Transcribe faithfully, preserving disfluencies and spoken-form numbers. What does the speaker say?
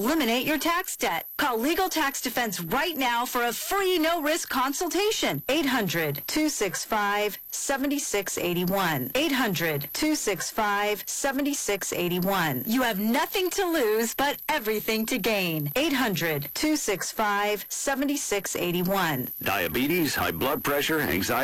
eliminate your tax debt. Call Legal Tax Defense right now for a free no-risk consultation. eight hundred, two six five, seven six eight one. eight hundred, two six five, seven six eight one. You have nothing to lose but everything to gain. eight hundred, two six five, seven six eight one. Diabetes, high blood pressure, anxiety.